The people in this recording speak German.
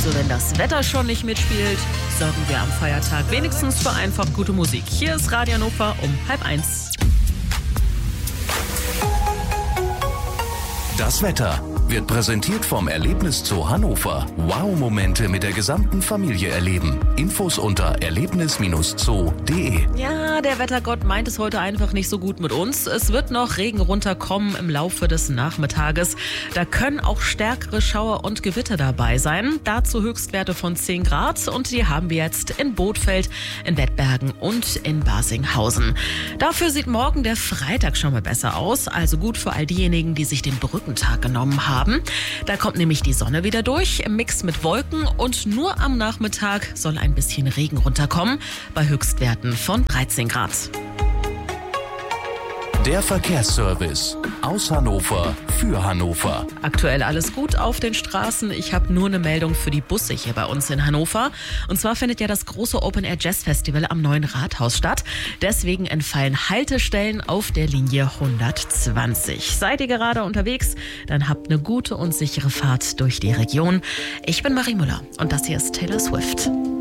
Also wenn das Wetter schon nicht mitspielt, sorgen wir am Feiertag wenigstens für einfach gute Musik. Hier ist Radio Hannover um 12:30. Das Wetter wird präsentiert vom Erlebniszoo Hannover. Wow-Momente mit der gesamten Familie erleben. Infos unter erlebnis-zoo.de. Ja, der Wettergott meint es heute einfach nicht so gut mit uns. Es wird noch Regen runterkommen im Laufe des Nachmittages. Da können auch stärkere Schauer und Gewitter dabei sein. Dazu Höchstwerte von 10 Grad und die haben wir jetzt in Bothfeld, in Wettbergen und in Barsinghausen. Dafür sieht morgen der Freitag schon mal besser aus. Also gut für all diejenigen, die sich den Brückentag genommen haben. Da kommt nämlich die Sonne wieder durch, im Mix mit Wolken und nur am Nachmittag soll ein bisschen Regen runterkommen, bei Höchstwerten von 13 Grad. Der Verkehrsservice aus Hannover für Hannover. Aktuell alles gut auf den Straßen. Ich habe nur eine Meldung für die Busse hier bei uns in Hannover. Und zwar findet ja das große Open Air Jazz Festival am Neuen Rathaus statt. Deswegen entfallen Haltestellen auf der Linie 120. Seid ihr gerade unterwegs? Dann habt eine gute und sichere Fahrt durch die Region. Ich bin Marie Müller und das hier ist Taylor Swift.